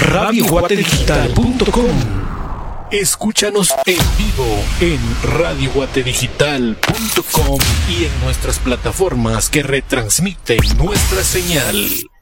radioguatedigital.com. Escúchanos en vivo en radioguatedigital.com y en nuestras plataformas que retransmiten nuestra señal.